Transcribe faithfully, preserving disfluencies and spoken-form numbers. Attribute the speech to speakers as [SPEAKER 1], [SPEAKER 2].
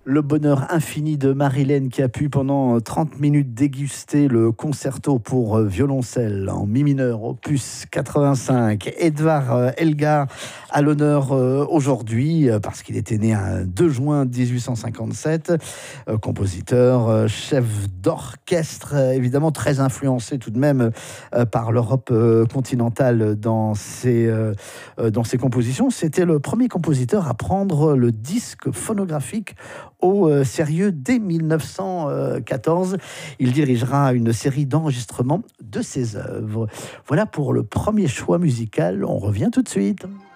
[SPEAKER 1] Le bonheur infini de Marilène qui a pu pendant trente minutes déguster le concerto pour violoncelle en mi mineur opus quatre-vingt-cinq. Edvard Elgar à l'honneur aujourd'hui parce qu'il était né un deux juin dix-huit cent cinquante-sept, compositeur, chef d'orchestre, évidemment très influencé tout de même par l'Europe continentale dans ses, dans ses compositions. C'était le premier compositeur à prendre le disque phonographique au euh, sérieux dès mille neuf cent quatorze. Il dirigera une série d'enregistrements de ses œuvres. Voilà pour le premier choix musical. On revient tout de suite.